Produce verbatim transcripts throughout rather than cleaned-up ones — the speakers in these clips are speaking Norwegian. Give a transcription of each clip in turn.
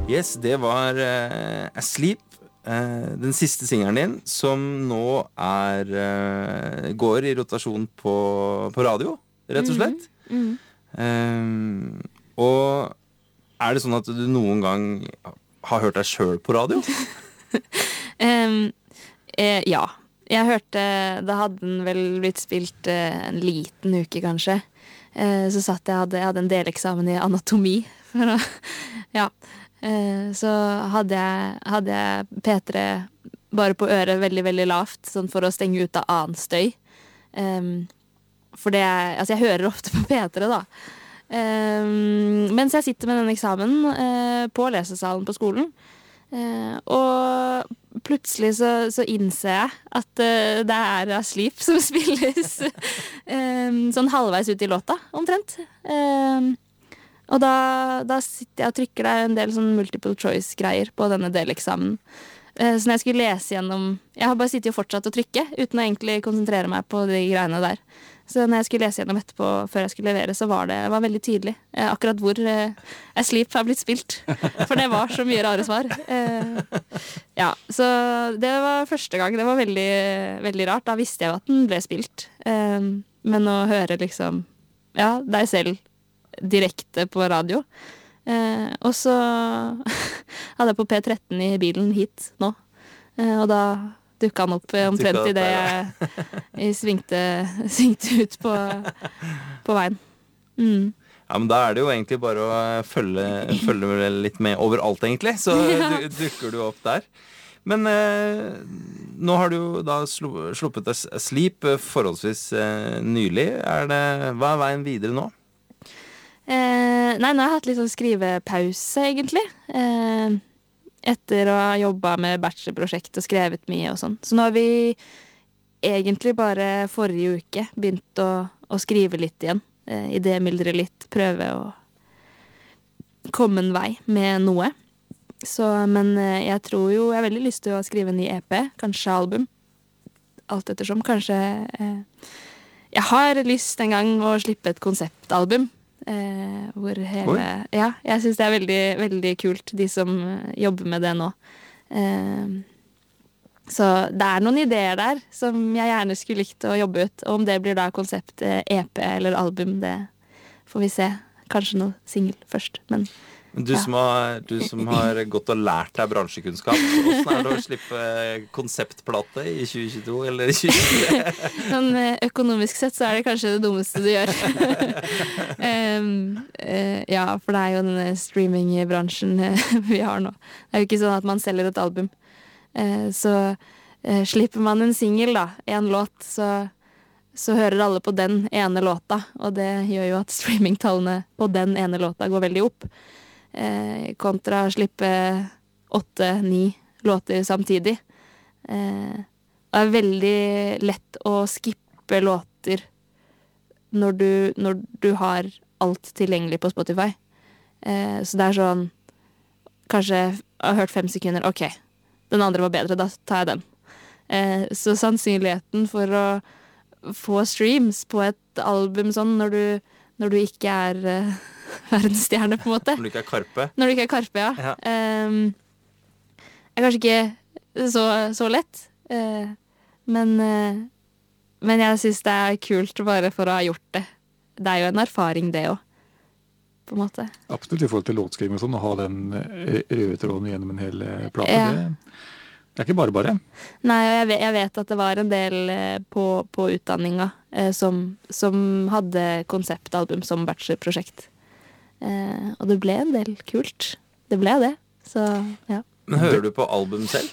Yes, det var uh, Asleep, uh, den siste singeren din, som nå er, uh, går i rotasjon på, på radio, rett og slett. Mm, mm. Um, og er det sånn at du noen gang har hørt deg selv på radio? um, eh, ja, jeg hørte, da hadde den vel blitt spilt eh, en liten uke kanskje. Eh, så satt jeg, hadde, jeg hadde en deleksamen i anatomi. For å, ja, eh, så hadde jeg, hadde jeg P tre bare på øret veldig, veldig lavt, sånn for å stenge ut av annen støy. Um, for det, altså jeg hører ofte på P tre da. Um, mens jeg sitter med den eksamen uh, på lesesalen på skolen. Uh, og plutselig så, så innser jeg at uh, det er Asleep som spilles um, sånn halvveis ut i låta, omtrent. Um, og da, da sitter jeg og trykker det en del sånn multiple choice-greier på denne deleksamen. Uh, så når jeg skulle lese gjennom... Jeg har bare sittet og fortsatt å trykke, uten å egentlig konsentrere meg på de greiene der. Så når jeg skulle lese gjennom etterpå, før jeg skulle levere, så var det var veldig tydelig eh, akkurat hvor eh, Asleep har blitt spilt. For det var så mye rare svar. Eh, ja, så det var første gang. Det var veldig, veldig rart. Da visste jeg jo at den ble spilt. Eh, men å høre liksom, ja, deg selv direkte på radio. Eh, og så hadde jeg på P tretten i bilen hit nå. Eh, og da... dukket han opp omtrent i det jeg, jeg svingte, svingte ut på, på veien. Mm. Ja, men da er det jo egentlig bare å følge, følge litt med overalt, egentlig. Så ja. du, dukker du opp der. Men eh, nå har du jo da sluppet Asleep forholdsvis eh, nylig. Er det, hva er veien videre nå? Eh, nei, nå har jeg hatt litt sånn skrivepause, egentlig. Eh, etter å ha jobbet med bachelorprosjekt og skrevet mye og sånn. Så nå har vi egentlig bare forrige uke begynt å, å skrive litt igjen. Eh, idémyldre litt, prøve å komme en vei med noe. Så, men eh, jeg tror jo, jeg har veldig lyst til å skrive en ny E P, kanskje album. Alt ettersom, kanskje... Eh, jeg har lyst en gang å slippe et konseptalbum. Eh, hvor hele ja, jeg synes det er veldig, veldig kult de som jobber med det nå eh, så det er noen ideer der som jeg gjerne skulle likt å jobbe ut, og om det blir da konsept eh, E P eller album, det får vi se, kanskje noe single først, men Du, ja. som har, du som har gått og lært deg bransjekunnskap, hvordan er det å slippe konseptplate i tjue tjueto eller i tjue tjuetre? Sånn økonomisk sett så er det kanskje det dummeste du gjør. um, uh, ja, for det er jo denne streamingbransjen vi har nå. Det er jo ikke sånn at man selger et album. Uh, så uh, slipper man en single da, en låt, så så hører alle på den ene låta, og det gjør jo at streamingtallene på den ene låta går veldig opp. Eh, kontra å slippe åtte, ni låter samtidig. Eh, det er veldig lett å skippe låter når du, når du har alt tilgjengelig på Spotify. Eh, så det er sånn, kanskje jeg har hørt fem sekunder, ok, den andre var bedre, da tar jeg den. Eh, så sannsynligheten for å få streams på et album sånn når du, når du ikke er uh, verdensstjerne, på en måte. Når du ikke er Karpe. Når du ikke er Karpe, ja. ja. Um, er kanskje ikke så, så lett. Uh, men, uh, men jeg synes det er kult bare for å ha gjort det. Det er jo en erfaring, det også. På en måte. Absolutt, i forhold til låtskriving og sånn, å ha den røde tråden gjennom en hel plate. Ja. Det, det er ikke bare bare. Nei, jeg vet, jeg vet at det var en del eh, på, på utdanninga eh, som, som hadde konseptalbum som bachelorprosjekt. Eh, og det ble en del kult. Det ble det. Så, ja. Men hører du på album selv?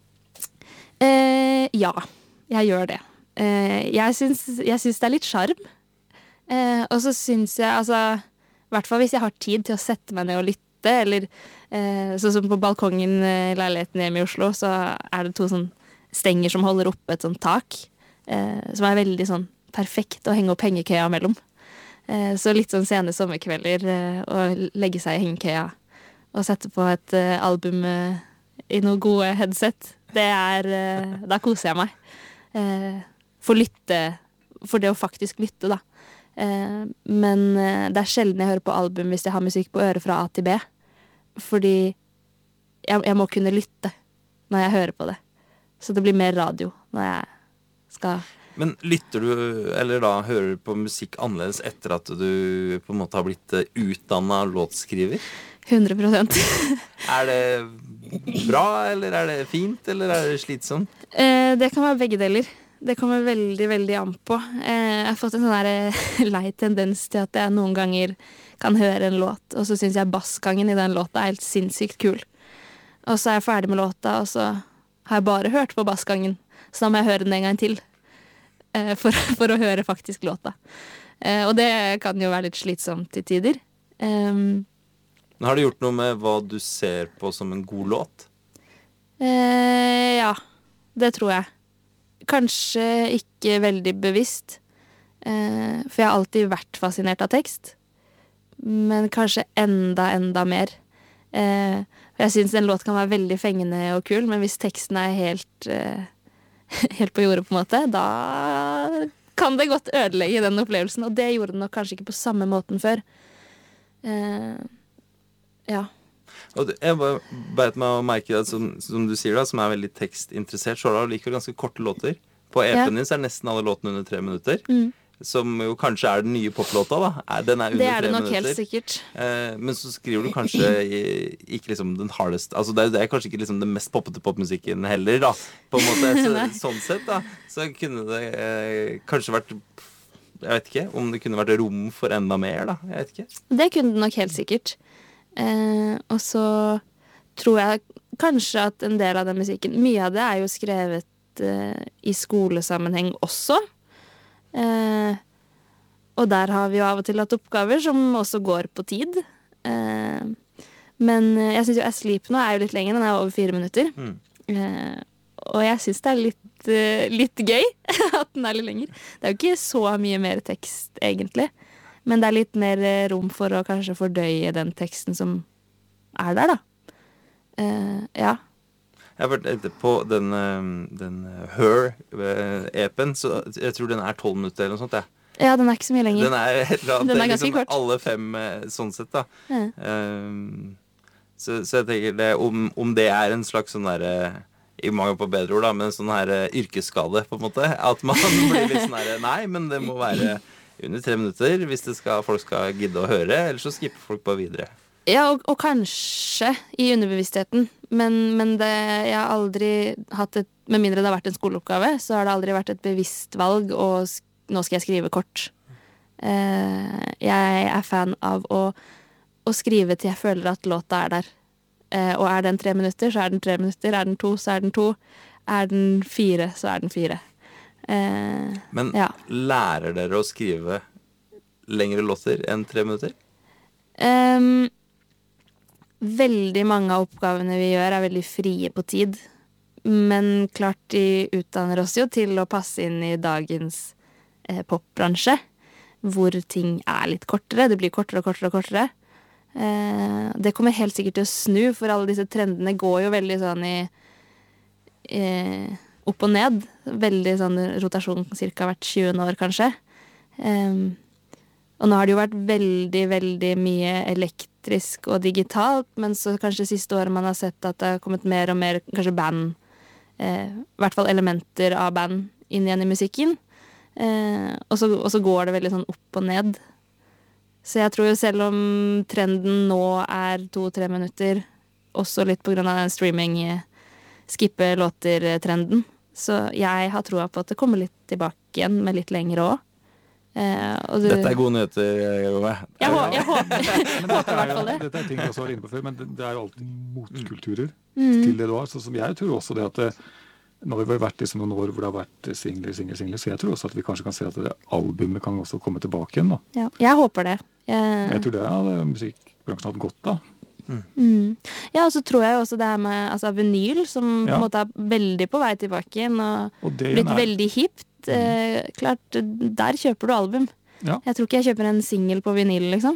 Eh, ja, jeg gjør det. Eh, jeg syns, jeg syns det er litt sjarm. Eh, og så syns jeg, altså, i hvert fall hvis jeg har tid til å sette meg ned og lytte, eller eh, sånn som på balkongen i leiligheten hjemme i Oslo, så er det to sånn stenger som holder oppe et sånt tak, eh, som er veldig sånn perfekt å henge opp hengekøya mellom. Eh, så litt sånn sene sommerkvelder, eh, å legge seg i hengekøya og sette på et eh, album eh, i noe gode headset, det er, eh, da koser jeg meg. Eh, for lytte, for det å faktisk lytte da. Eh, men eh, det er sjelden jeg hører på album hvis jeg har musikk på øret fra A til B. Fordi jeg, jeg må kunne lytte når jeg hører på det. Så det blir mer radio når jeg skal... Men lytter du, eller da hører du på musikk annerledes etter at du på en måte har blitt utdannet låtskriver? hundre prosent. Er det bra, eller er det fint, eller er det slitsomt? Eh, det kan være begge deler. Det kommer veldig, veldig an på. Eh, jeg har fått en sånn der lei tendens til at jeg noen ganger kan høre en låt, og så synes jeg bassgangen i den låta er helt sinnssykt kul. Og så er jeg ferdig med låta, og så har jeg bare hørt på bassgangen. Så da må jeg høre den en gang til, eh, for, for å høre faktisk låta. Eh, og det kan jo være litt slitsomt til tider. Um, Har det gjort noe med hva du ser på som en god låt? Eh, ja, det tror jeg. Kanskje ikke veldig bevisst, eh, for jeg har alltid vært fascinert av tekst. Men kanskje enda, enda mer. Eh, for jeg synes en låt kan være veldig fengende og kul, men hvis teksten er helt, eh, helt på jordet på en måte, da kan det godt ødelegge den opplevelsen. Og det gjorde den nok kanskje ikke på samme måten før. Eh, Ja. Og jeg bare beit meg å merke at som, som du sier da, som er veldig tekstinteressert, så er det likevel ganske korte låter. På E P-en Ja. din så er nesten alle låtene under tre minutter. Mm. Som jo kanskje er den nye poplåta da. Er- Den er under Det er det tre nok minutter. helt sikkert. Eh, men så skriver du kanskje i, ikke liksom den hardest. Altså det er, det er kanskje ikke liksom den mest poppete popmusikken heller da. På en måte, så, sånn sett da. Så kunne det eh, kanskje vært, jeg vet ikke, om det kunne vært rom for enda mer da. Jeg vet ikke. Det kunne det nok helt sikkert. Eh, og så tror jeg kanskje at en del av den musikken, mye av det er jo skrevet eh, i skolesammenheng også. Eh, og der har vi jo av og til hatt oppgaver som også går på tid. Eh, men jeg synes jo Asleep nå er jo litt lenger, den er over fire minutter. Mm. Eh, og jeg synes det er litt, eh, litt gøy at den er litt lenger. Det er jo ikke så mye mer tekst egentlig. Men det er litt mer eh, rom for å kanskje fordøye den teksten som er der, da. Eh, ja. Jeg har vært på den, eh, den Her-E P-en, så jeg tror den er tolv minutter eller noe sånt, ja. ja, den er ikke så mye lenger. Den er, et eller annet, Den er ganske liksom kort. alle fem eh, sånn sett da. Ja. Um, så, så jeg tenker det, om, om det er en slags sånn der, eh, i mangel på bedre ord da, men en sånn her eh, yrkesskade på en måte, at man blir litt sånn her, nei, men det må være under tre minutter hvis det skal, folk skal gidde å høre, eller så skipper folk bare videre. Ja, og, og kanskje i underbevisstheten, men, men det, jeg har aldri hatt et, med mindre det har vært en skoleoppgave, så har det aldri vært et bevisst valg, og sk- nå skal jeg skrive kort. Eh, jeg er fan av å, å skrive til jeg føler at låta er der. Eh, og er den tre minutter, så er den tre minutter. Er den to, så er den to. Er den fire, så er den fire. Eh, Men ja. lærer dere å skrive lengre låter enn tre minutter? Um, veldig mange av oppgavene vi gjør er veldig frie på tid. Men klart de utdanner oss jo til å passe inn i dagens eh, popbransje, hvor ting er litt kortere. Det blir kortere og kortere og kortere. Eh, det kommer helt sikkert til å snu, for alle disse trendene går jo veldig sånn i eh, opp og ned. Veldig sånn rotasjon cirka hvert tjuende år, kanskje. Um, og nå har det jo vært veldig, veldig mye elektrisk og digitalt, men så kanskje siste året man har sett at det har kommet mer og mer kanskje band, eh, i hvert fall elementer av band inn igjen i musikken. Eh, og, så, og så går det veldig sånn opp og ned. Så jeg tror jo selv om trenden nå er to-tre minutter, også litt på grunn av den streaming skippe låter-trenden, så jeg har troa på at det kommer litt tilbake igjen, med litt lengre også. Eh, og det, Dette er gode nyheter, Jove. jeg, hå, jeg håper, Men håper i dette hvert er, fall det. dette er ting vi også var inne på før, men det, det er jo alltid motkulturer Mm. til det du har. Så som jeg tror også det at det, nå har vi vært liksom noen år hvor det har vært singler, singler, singler, så jeg tror også at vi kanskje kan se at det albumet kan også komme tilbake igjen. Da. Ja, jeg håper det. Jeg, Jeg tror det hadde musikkbransjen hatt godt av. mm. Ja, og så tror jeg også det her med altså, vinyl, som på Ja. en måte er veldig på vei tilbake igjen, og Og det blitt igjen er, veldig hipt. Eh, klart, der kjøper du album. Ja. Jeg tror ikke jeg kjøper en single på vinyl, liksom.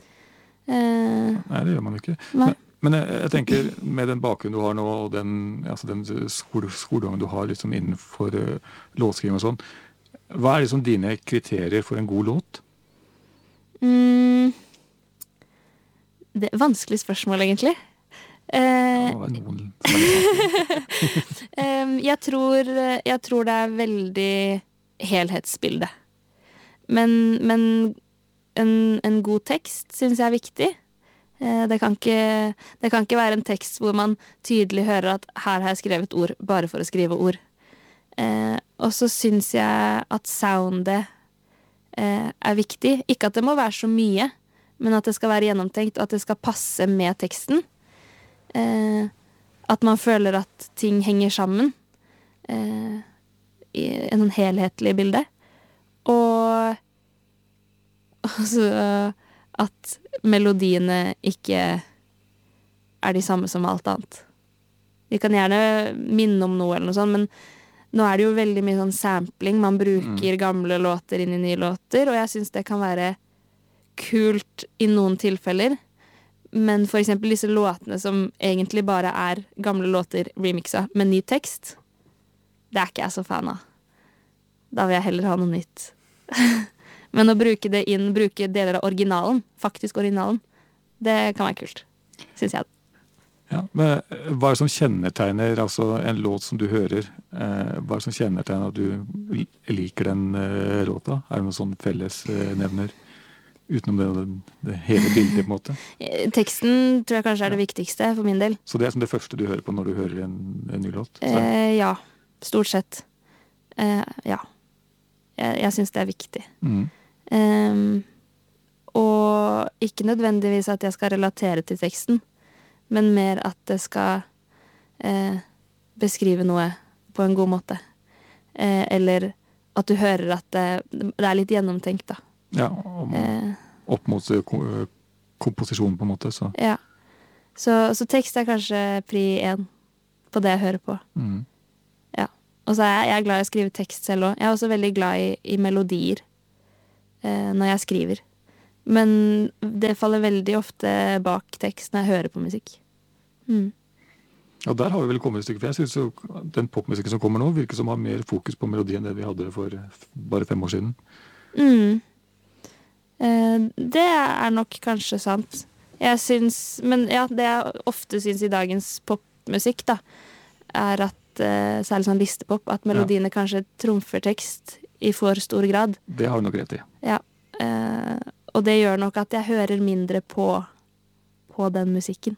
Eh, Nei, det gjør man jo ikke. Nei. Men, men jeg, jeg tenker, med den bakgrunnen du har nå, og den, altså den skole, skolegangen du har liksom innenfor uh, låtskriving og sånn, hva er liksom dine kriterier for en god låt? mm, det er et vanskelig spørsmål, egentlig. Eh, Det må være noen som er Em, jeg, tror, jeg tror det er veldig helhetsbilde. Men, men en, en god tekst synes jeg er viktig. Eh, det, kan ikke, det kan ikke være en tekst hvor man tydelig hører at her har jeg skrevet ord bare for å skrive ord. Eh, og så synes jeg at soundet eh, er viktig. Ikke at det må være så mye, men at det skal være gjennomtenkt, og at det skal passe med teksten. Eh, at man føler at ting henger sammen eh, i en sånn helhetlig bilde. Og altså at melodiene ikke er de samme som alt annet. Vi kan gjerne minne om noe eller noe sånt, men nå er det jo veldig mye sånn sampling. Man bruker mm. gamle låter inn i nye låter, og jeg synes det kan være kult i noen tilfeller. Men for eksempel disse låtene som egentlig bare er gamle låter remixa med ny tekst, det er ikke jeg så fan av. Da vil jeg heller ha noe nytt. Men å bruke det inn, bruke deler av originalen, faktisk originalen, det kan være kult, synes jeg. Ja, men hva er det som kjennetegner altså en låt som du hører? Eh, hva er det som kjennetegner at du liker den eh, låta? Er det noen sånn felles eh, nevner? Utenom det, det hele bildet, på en måte. Teksten tror jeg kanskje er det viktigste for min del. Så det er som det første du hører på når du hører en, en ny låt? Eh, ja, stort sett. Eh, ja. Jeg, jeg synes det er viktig. Mm. Um, og ikke nødvendigvis at jeg skal relatere til teksten, men mer at det skal eh, beskrive noe på en god måte. Eh, eller at du hører at det, det er litt gjennomtenkt, da. Ja, om, eh, opp mot komposisjonen på en måte. Så. Ja, så, så tekst er kanskje pri én på det jeg hører på. Mm. Ja, og så er jeg, jeg er glad i å skrive tekst selv også. Jeg er også veldig glad i, i melodier eh, når jeg skriver. Men det faller veldig ofte bak tekst når jeg hører på musikk. Mm. Og der har vi vel kommet et stykke, for jeg synes jo den popmusikken som kommer nå virker som har mer fokus på melodien enn det vi hadde for bare fem år siden. Mm. Det er nok kanskje sant. Jeg syns, men ja, det jeg ofte syns i dagens popmusikk, da, er at, særlig sånn listepop, at melodiene ja. Kanskje trumfer tekst i for stor grad. Det har du nok rett i. Ja, og det gjør nok at jeg hører mindre på, på den musikken.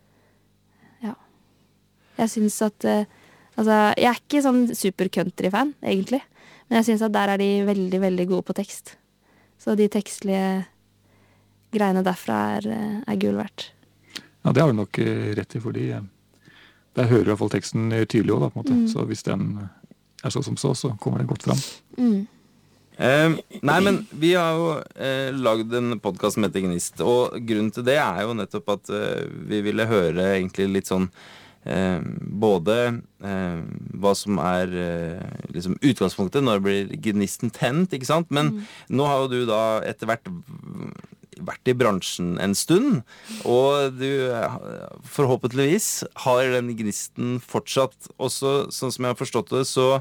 Ja. Jeg syns at, altså, jeg er ikke sånn super country-fan, egentlig, men jeg syns at der er de veldig, veldig gode på tekst. Så de tekstlige greiene derfra er, er gull verdt. Ja, det har du nok rett i, fordi der hører i hvert fall teksten tydelig også, da, på en måte. Mm. Så hvis den er så som så, så kommer den godt fram. Mm. Eh, nei, men vi har jo eh, lagd en podcast som heter Gnist, og grunnen til det er jo nettopp at eh, vi ville høre egentlig litt sånn Eh, både eh, hva som er eh, liksom utgangspunktet når det blir gnisten tent, ikke sant? Men mm. nå har jo du da etter hvert vært i bransjen en stund, og du forhåpentligvis har den gnisten fortsatt. Også sånn som jeg har forstått det, så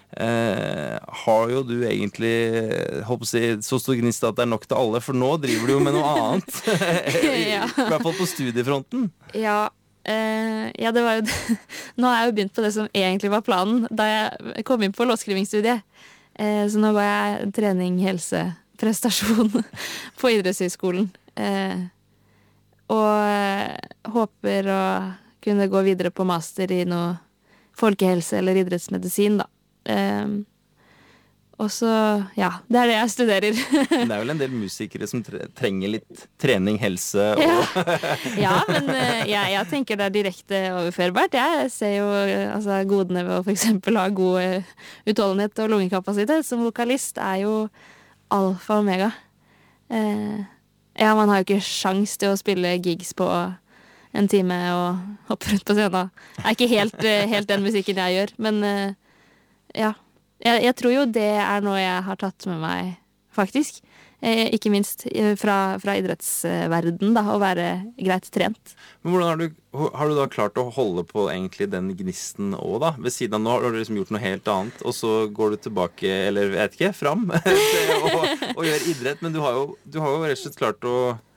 eh, har jo du egentlig håper å si, så stor gnist at det er nok til alle, for nå driver du jo med noe annet. I, I hvert fall på studiefronten. Ja. Uh, ja, det var jo det. Nå har jeg jo begynt på det som egentlig var planen da jeg kom inn på låtskrivingsstudiet. Uh, så nå går jeg trening, helse, prestasjon på idrettshøyskolen. Uh, og uh, håper å kunne gå videre på master i noe folkehelse eller idrettsmedisin, da. Uh, Og så, ja, det er det jeg studerer. Det er vel en del musikere som trenger litt trening, helse og... Ja, ja men jeg, jeg tenker det er direkte overførbart. Jeg ser jo altså, godene ved å for eksempel ha god utholdenhet og lungekapasitet. Som vokalist er jo alfa og omega. Eh, ja, man har jo ikke sjans til å spille gigs på en time og hoppe rundt på scenen. Det er ikke helt, helt den musikken jeg gjør, men ja. Jeg, jeg tror jo det er noe jeg har tatt med meg, faktisk. Eh, ikke minst fra, fra idrettsverden, da, å være greit trent. Men hvordan har du, har du da klart å holde på egentlig den gnisten også, da? Ved siden av nå har du liksom gjort noe helt annet, og så går du tilbake, eller jeg vet ikke, fram, og, og gjør idrett. Men du har jo, du har jo rett og slett klart å,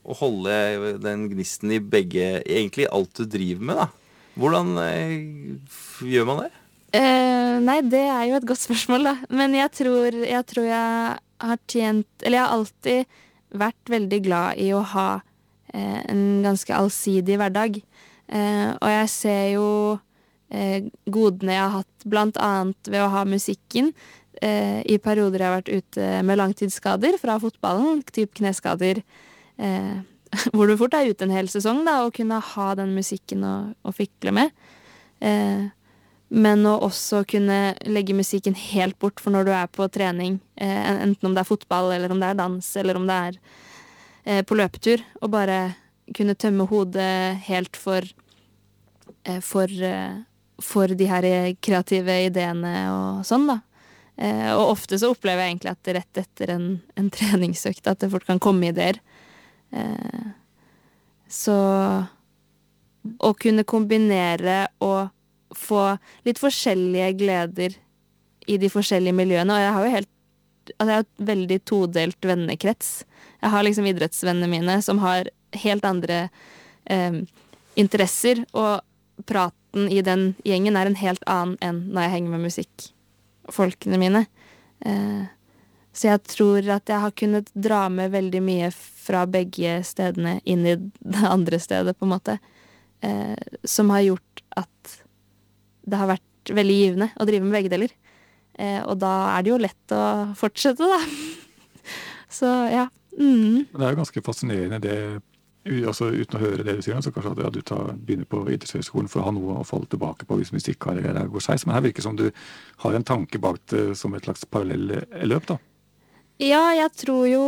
å holde den gnisten i begge, egentlig alt du driver med, da? Hvordan eh, gjør man det? Eh, nei, det er jo et godt spørsmål, da. Men jeg tror jeg, tror jeg har tjent Eller jeg har alltid vært veldig glad i å ha eh, en ganske allsidig hverdag. Eh, og jeg ser jo eh, godene jeg har hatt blant annet ved å ha musikken eh, i perioder jeg har vært ute med langtidsskader fra fotballen, typ kneskader, eh, hvor du fort er ute en hel sesong, da, og kunne ha den musikken å, å fikle med. Eh, Men å også kunne legge musikken helt bort for når du er på trening, eh, enten om det er fotball, eller om det er dans, eller om det er eh, på løpetur, og bare kunne tømme hodet helt for, eh, for, eh, for de her kreative ideene og sånn, da. Eh, og ofte så opplever jeg egentlig at rett etter en, en treningsøkt at det fort kan komme ideer. Eh, så å kunne kombinere og få litt forskjellige gleder i de forskjellige miljøene. Og jeg har jo helt Altså jeg har et veldig todelt vennekrets. Jeg har liksom idrettsvennene mine som har helt andre eh, interesser, og praten i den gjengen er en helt annen enn når jeg henger med musikkfolkene mine. Eh, så jeg tror at jeg har kunnet dra med veldig mye fra begge stedene inn i det andre stedet, på en måte. Eh, som har gjort at det har vært veldig givende å drive med begge deler. Eh, og da er det jo lett å fortsette, da. Så, ja. Mm. Men det er jo ganske fascinerende det, altså uten å høre det du sier, så kanskje at ja, du tar, begynner på idrettshøyskolen for å ha noe å falle tilbake på hvis musikkarriere går seg. Men her virker det som du har en tanke bak det som et slags parallelløp, da. Ja, jeg tror jo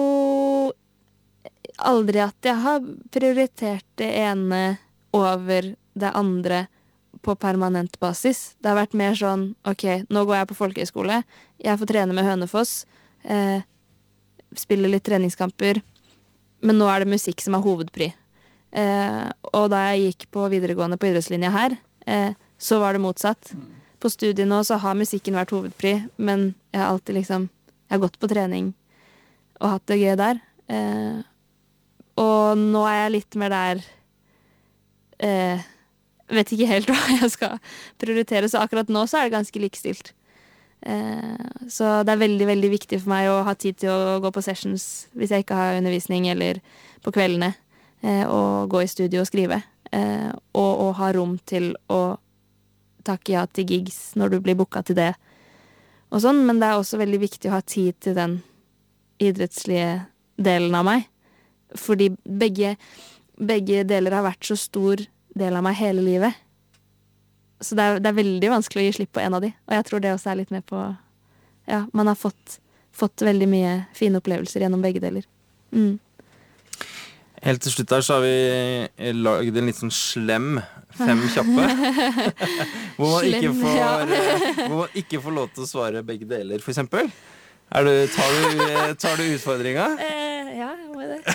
aldri at jeg har prioritert det ene over det andre på permanent basis. Det har vært mer sånn, ok, nå går jeg på folkehøyskole, jeg får trene med Hønefoss, eh, spille litt treningskamper, men nå er det musikk som er hovedpri. Eh, og da jeg gikk på videregående på idrettslinja her, eh, så var det motsatt. På studiet nå så har musikken vært hovedpri, men jeg har alltid liksom, jeg har gått på trening og hatt det gøy der. Eh, og nå er jeg litt mer der, eh, vet ikke helt hva jeg skal prioritere, så akkurat nå så er det ganske likestilt. Eh, så det er veldig, veldig viktig for meg å ha tid til å gå på sessions hvis jeg ikke har undervisning, eller på kveldene, eh, og gå i studio og skrive. Eh, og, og ha rom til å takke ja til gigs når du blir booket til det. Og sånn, men det er også veldig viktig å ha tid til den idrettslige delen av meg. Fordi begge, begge deler har vært så stor del av meg hele livet. Så det er, det er veldig vanskelig å gi slipp på en av de. Og jeg tror det også er litt med på Ja, man har fått, fått veldig mye fine opplevelser gjennom begge deler. Mm. Helt til slutt her så har vi laget en litt sånn slem fem kjappe. hvor, man ikke Slem, får, ja. hvor man ikke får lov til å svare begge deler, for eksempel. Er du, tar, du, tar du utfordringa? Eh, ja, jeg må det.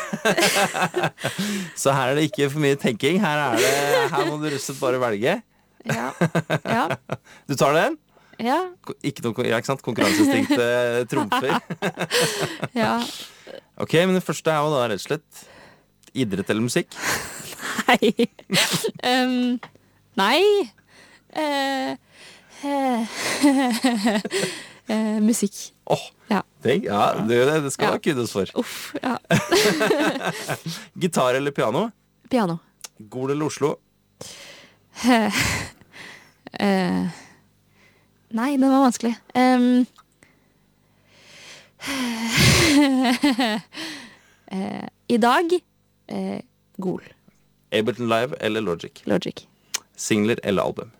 Så her er det ikke for mye tenking. Her, er det, her må du rett og slett bare velge. Ja. Ja. Du tar den? Ja. Ikke noe, ja, ikke sant? Konkurranseinstinkt trumfer. Ja. Ok, men det første er jo da rett og slett idrett eller musikk. Nei. um, nei. Eh, eh, eh, musikk. Åh, oh, Ja. tenk, ja, det, det skal Ja. da kudos for. Uff, ja. Gitar eller piano? Piano. Gol eller Oslo? Eh, eh, nei, den var vanskelig. Um, eh, I dag eh, Gol. Ableton Live eller Logic? Logic. Singler eller album?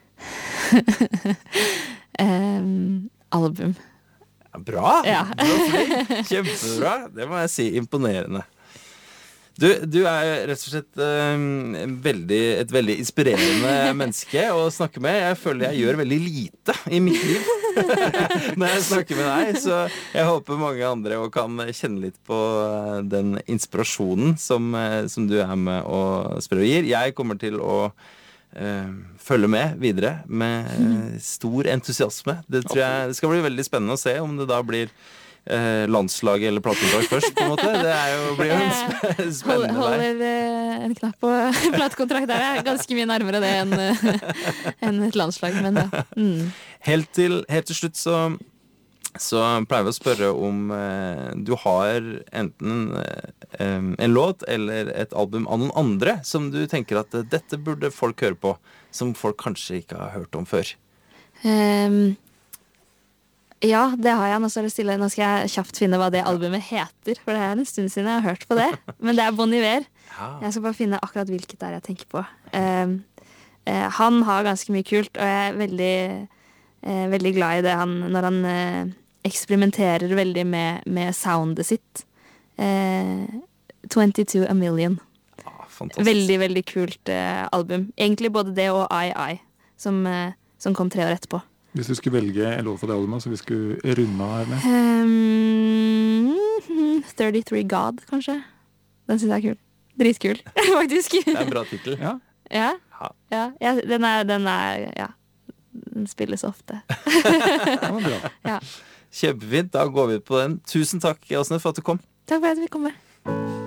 um, album. Ja, bra! Ja. Du var flink. Kjempebra. Det må jeg si. Imponerende. Du, du er rett og slett um, en veldig, et veldig inspirerende menneske å snakke med. Jeg føler jeg gjør veldig lite i mitt liv når jeg snakker med deg. Så jeg håper mange andre også kan kjenne litt på den inspirasjonen som, som du er med og spør og gir. Jeg kommer til å uh, følge med videre med uh, stor entusiasme. Det tror jeg det skal bli veldig spennende å se om det da blir eh, landslaget eller platekontrakt først, på en måte. Det er jo, blir jo en sp spennende vei. Holder eh, en knapp på platekontrakt der. Er ganske mye nærmere det enn enn et landslag, men ja. Mm. Helt til, helt til slutt så så pleier vi å spørre om eh, du har enten eh, en låt eller et album av noen andre som du tenker at eh, dette burde folk høre på, som folk kanskje ikke har hørt om før. Um, ja, det har jeg. Nå skal, stille, nå skal jeg kjapt finne hva det albumet heter, for det er en stund siden jeg har hørt på det. Men det er Bon Iver. Ja. Jeg skal bare finne akkurat hvilket det er jeg tenker på. Um, uh, han har ganske mye kult, og jeg er veldig, uh, veldig glad i det han, når han uh, eksperimenterer veldig med, med soundet sitt. Uh, twenty-two a million. Ah, fantastisk. Veldig, veldig kult uh, album. Egentlig både det og I I, som, uh, som kom tre år etterpå. Hvis du skulle velge en låt for det albumet, så vi skulle runde av her med? Um, thirty-three God, kanskje. Den synes jeg er kul. Dritkul, faktisk. Det er en bra titel. Ja. Ja, Ja. ja, ja den, er, den er, ja, den spilles ofte. Det var bra. Ja. Kjempefint, da går vi på den. Tusen takk, Åsne, for at du kom. Takk for at vi kom med.